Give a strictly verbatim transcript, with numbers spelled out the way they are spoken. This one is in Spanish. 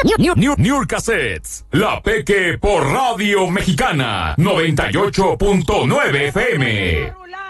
New, New Cassettes, La Peque por Radio Mexicana, noventa y ocho punto nueve F M.